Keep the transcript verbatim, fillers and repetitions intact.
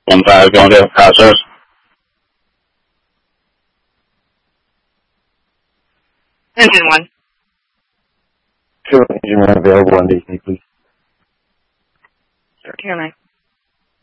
one five, going to car service. Engine one. Sure, engine one available on D C, please. Sure, can I?